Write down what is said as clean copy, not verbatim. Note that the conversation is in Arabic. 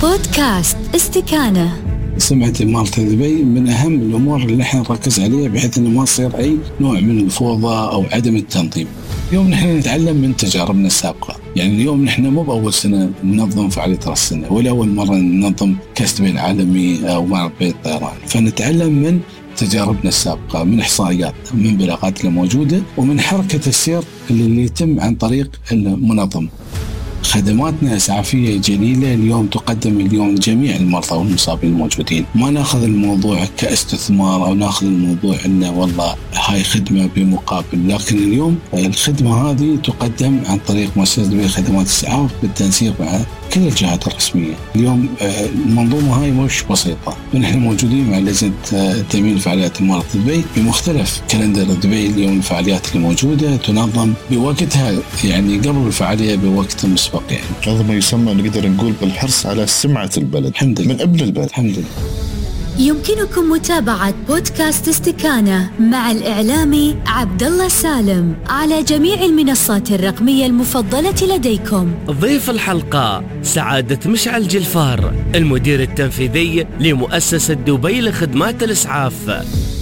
بودكاست استكانة. سمعة مالت دبي من أهم الأمور اللي نحن نركز عليها بحيث أنه ما يصير أي نوع من الفوضى أو عدم التنظيم. اليوم نحن نتعلم من تجاربنا السابقة، يعني اليوم نحن مو بأول سنة ننظم فعالية رأس السنة ولا أول مرة ننظم كأس دبي العالمي أو معرض بيت الطيران، فنتعلم من تجاربنا السابقة، من إحصائيات، من بلاغات الموجودة، ومن حركة السير اللي يتم عن طريق المنظم. خدماتنا إسعافية جليلة اليوم تقدم اليوم لجميع المرضى والمصابين الموجودين. ما ناخذ الموضوع كاستثمار أو ناخذ الموضوع إنه والله هاي خدمة بمقابل، لكن اليوم الخدمة هذه تقدم عن طريق مؤسسة دبي خدمات الإسعاف بالتنسيق مع كل الجهات الرسمية. اليوم المنظومة هاي مش بسيطة، ونحن موجودين مع لجنة تأمين فعاليات المرض دبي بمختلف كالندر دبي. اليوم الفعاليات الموجودة تنظم بوقتها، يعني قبل الفعالية بوقت مسبق. يعني هذا ما يسمى نقدر نقول بالحرص على سمعة البلد من ابن البلد. الحمد لله. يمكنكم متابعة بودكاست استكانة مع الإعلامي عبدالله سالم على جميع المنصات الرقمية المفضلة لديكم. ضيف الحلقة سعادة مشعل جلفار، المدير التنفيذي لمؤسسة دبي لخدمات الإسعاف.